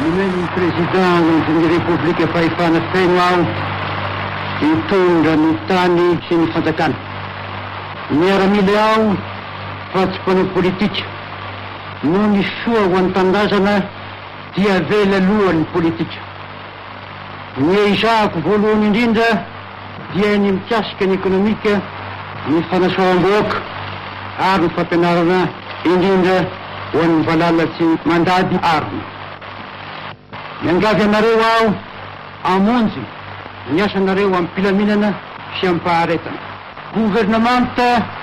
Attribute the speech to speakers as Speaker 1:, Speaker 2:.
Speaker 1: Nomeny président ny république fahefana feno aho hitondra ny tany sy ny fanjakana. Miaramila aho fa tsy mpanao politika. No ny soa ho an'ny tandazana dia avela alohan'ny politika. Ny ezahako voalohany indrindra dia ny mikasika ny ekonomika, ny fanasoavam-bahoaka ary ny fampianarana indrindra ho an'ny valalatsy mandady arina. Miangavy anareo aho amonjy ny asanareo amin'ny mpilaminana sy amin'ny faharetana. Gouvernemanta